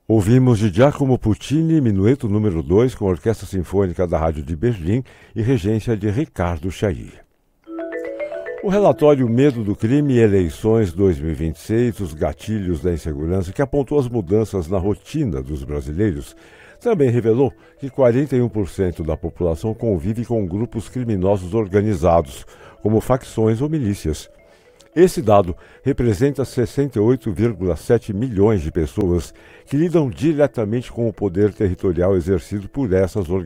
Ouvimos de Giacomo Puccini, Minueto número 2, com a Orquestra Sinfônica da Rádio de Berlim e regência de Ricardo Chailly. O relatório Medo do Crime e Eleições 2026, os gatilhos da insegurança, que apontou as mudanças na rotina dos brasileiros, também revelou que 41% da população convive com grupos criminosos organizados, como facções ou milícias. Esse dado representa 68,7 milhões de pessoas que lidam diretamente com o poder territorial exercido por essas organizações.